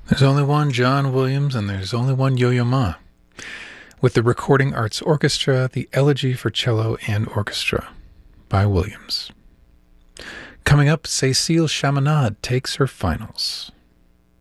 There's only one John Williams and there's only one Yo-Yo Ma. With the Recording Arts Orchestra, the Elegy for Cello and Orchestra by Williams. Coming up, Cécile Chaminade takes her finals.